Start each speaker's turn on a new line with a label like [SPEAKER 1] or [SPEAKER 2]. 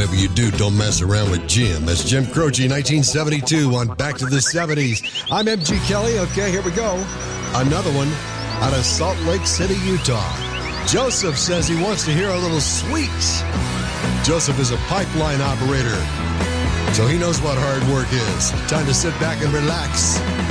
[SPEAKER 1] whatever you do, don't mess around with Jim. That's Jim Croce, 1972 on Back to the 70s. I'm MG Kelly. Okay, here we go. Another one out of Salt Lake City, Utah. Joseph says he wants to hear a little Sweet. Joseph is a pipeline operator, so he knows what hard work is. Time to sit back and relax.